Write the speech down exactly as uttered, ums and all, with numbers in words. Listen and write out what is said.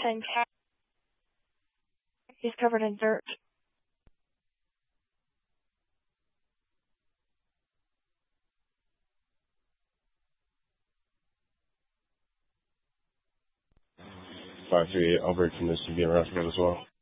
ten K. He's covered in dirt. Five feet. I'll break from this to be in Rockville as well.